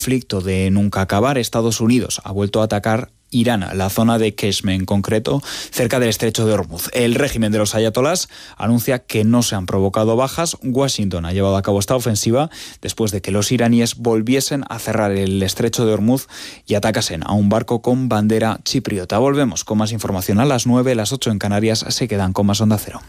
conflicto de nunca acabar. Estados Unidos ha vuelto a atacar Irán, la zona de Qeshm en concreto, cerca del estrecho de Hormuz. El régimen de los ayatolás anuncia que no se han provocado bajas. Washington ha llevado a cabo esta ofensiva después de que los iraníes volviesen a cerrar el estrecho de Hormuz y atacasen a un barco con bandera chipriota. Volvemos con más información a las 9, las 8 en Canarias. Se quedan con más Onda Cero.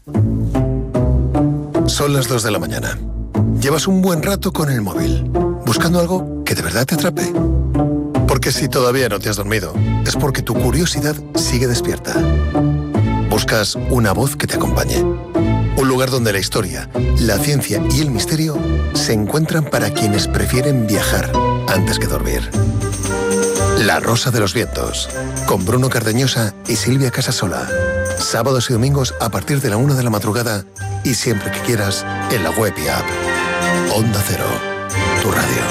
Son las 2 de la mañana. Llevas un buen rato con el móvil, buscando algo que de verdad te atrape. Porque si todavía no te has dormido, es porque tu curiosidad sigue despierta. Buscas una voz que te acompañe. Un lugar donde la historia, la ciencia y el misterio se encuentran para quienes prefieren viajar antes que dormir. La Rosa de los Vientos, con Bruno Cardeñosa y Silvia Casasola. Sábados y domingos a partir de la 1 de la madrugada y siempre que quieras en la web y app. Onda Cero, tu radio.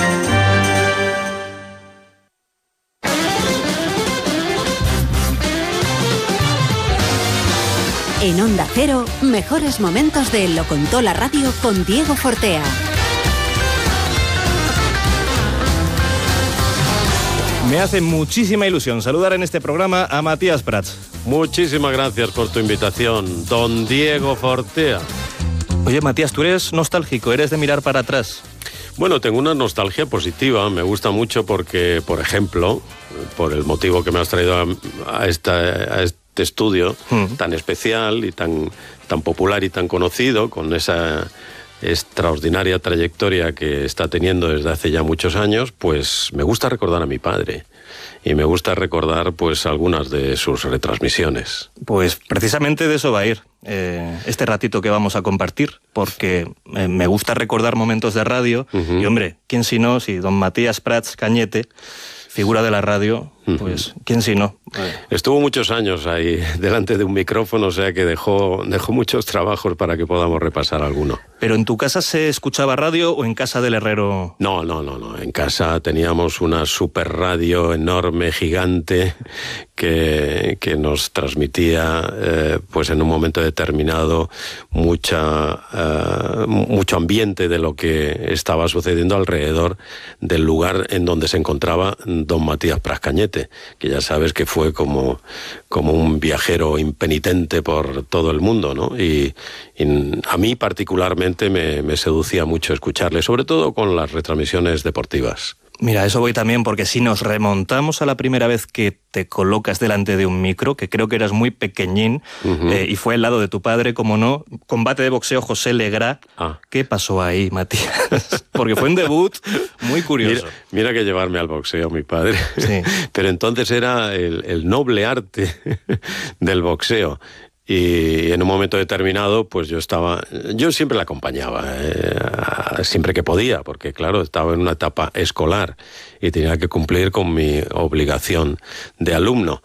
En Onda Cero, mejores momentos de Lo Contó la Radio con Diego Fortea. Me hace muchísima ilusión saludar en este programa a Matías Prats. Muchísimas gracias por tu invitación, don Diego Fortea. Oye, Matías, tú eres nostálgico, eres de mirar para atrás. Bueno, tengo una nostalgia positiva, me gusta mucho porque, por ejemplo, por el motivo que me has traído a este estudio tan especial y tan popular y tan conocido, con esa extraordinaria trayectoria que está teniendo desde hace ya muchos años, pues me gusta recordar a mi padre y me gusta recordar pues algunas de sus retransmisiones. Pues precisamente de eso va a ir este ratito que vamos a compartir, porque me gusta recordar momentos de radio y hombre, ¿quién si no? Si don Matías Prats Cañete, figura de la radio, pues ¿quién si no? Estuvo muchos años ahí delante de un micrófono, o sea que dejó muchos trabajos para que podamos repasar alguno. ¿Pero en tu casa se escuchaba radio o en casa del herrero? No. En casa teníamos una super radio enorme, gigante, que nos transmitía pues en un momento determinado mucho ambiente de lo que estaba sucediendo alrededor del lugar en donde se encontraba don Matías Prats Cañete, que ya sabes que fue como un viajero impenitente por todo el mundo, ¿no? Y a mí particularmente me seducía mucho escucharle, sobre todo con las retransmisiones deportivas. Mira, eso voy también, porque si nos remontamos a la primera vez que te colocas delante de un micro, que creo que eras muy pequeñín, y fue al lado de tu padre, como no, combate de boxeo José Legrá. ¿Qué pasó ahí, Matías? Porque fue un debut muy curioso. Mira que llevarme al boxeo mi padre. Sí. Pero entonces era el noble arte del boxeo. Y en un momento determinado, pues yo siempre la acompañaba, siempre que podía, porque claro, estaba en una etapa escolar y tenía que cumplir con mi obligación de alumno.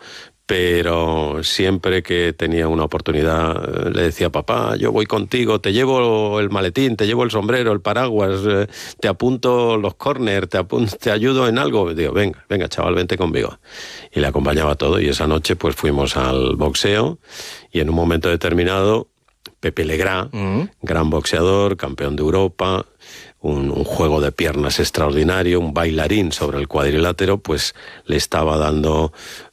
Pero siempre que tenía una oportunidad le decía: papá, yo voy contigo, te llevo el maletín, te llevo el sombrero, el paraguas, te apunto los corners, te ayudo en algo. Digo, venga chaval, vente conmigo. Y le acompañaba todo, y esa noche pues fuimos al boxeo, y en un momento determinado Pepe Legrá, gran boxeador, campeón de Europa, un juego de piernas extraordinario, un bailarín sobre el cuadrilátero, pues le estaba dando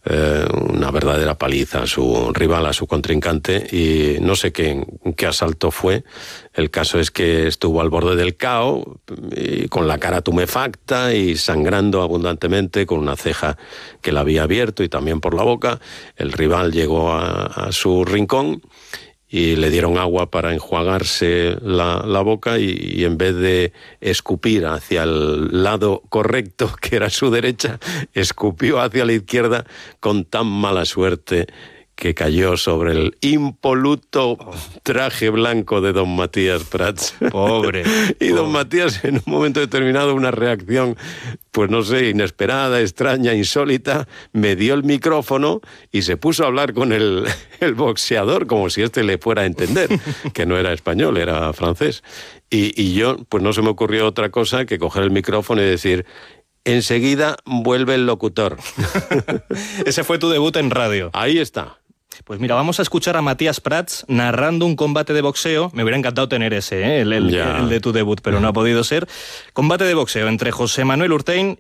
una verdadera paliza a su rival, a su contrincante, y no sé qué asalto fue. El caso es que estuvo al borde del cao, y con la cara tumefacta y sangrando abundantemente, con una ceja que la había abierto y también por la boca. El rival llegó a su rincón y le dieron agua para enjuagarse la boca, y en vez de escupir hacia el lado correcto, que era su derecha, escupió hacia la izquierda con tan mala suerte que cayó sobre el impoluto traje blanco de don Matías Prats. Pobre. Y don Matías, en un momento determinado, una reacción, pues no sé, inesperada, extraña, insólita, me dio el micrófono y se puso a hablar con el boxeador, como si le fuera a entender, que no era español, era francés. Y yo, pues no se me ocurrió otra cosa que coger el micrófono y decir: enseguida vuelve el locutor. Ese fue tu debut en radio. Ahí está. Pues mira, vamos a escuchar a Matías Prats narrando un combate de boxeo. Me hubiera encantado tener ese, el de tu debut, pero no ha podido ser. Combate de boxeo entre José Manuel Urtein